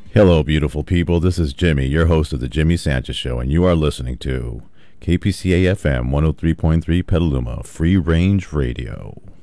Hello, beautiful people. This is Jimmy, your host of the Jimmy Sanchez Show, and you are listening to KPCA FM 103.3 Petaluma, Free Range Radio.